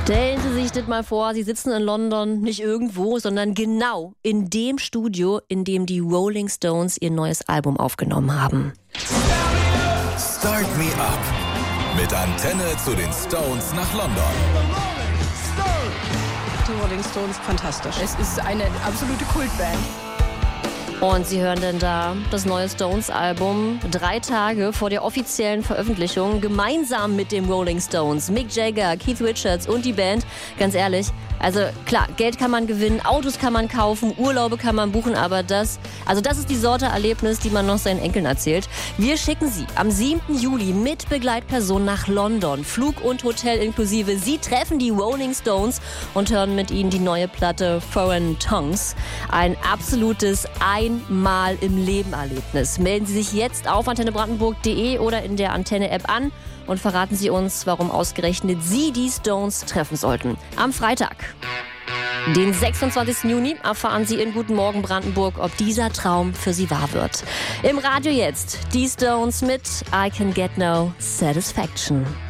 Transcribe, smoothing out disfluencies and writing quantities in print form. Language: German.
Stellen Sie sich das mal vor, Sie sitzen in London, nicht irgendwo, sondern genau in dem Studio, in dem die Rolling Stones ihr neues Album aufgenommen haben. Start Me Up mit Antenne zu den Stones nach London. Die Rolling Stones, fantastisch. Es ist eine absolute Kultband. Und Sie hören denn da das neue Stones-Album 3 Tage vor der offiziellen Veröffentlichung gemeinsam mit dem Rolling Stones, Mick Jagger, Keith Richards und die Band. Ganz ehrlich, also klar, Geld kann man gewinnen, Autos kann man kaufen, Urlaube kann man buchen, aber das ist die Sorte Erlebnis, die man noch seinen Enkeln erzählt. Wir schicken Sie am 7. Juli mit Begleitperson nach London, Flug und Hotel inklusive. Sie treffen die Rolling Stones und hören mit ihnen die neue Platte Foreign Tongues. Ein absolutes Einmal im Leben Erlebnis. Melden Sie sich jetzt auf antennebrandenburg.de oder in der Antenne-App an und verraten Sie uns, warum ausgerechnet Sie die Stones treffen sollten. Am Freitag, den 26. Juni, erfahren Sie in Guten Morgen Brandenburg, ob dieser Traum für Sie wahr wird. Im Radio jetzt die Stones mit I Can Get No Satisfaction.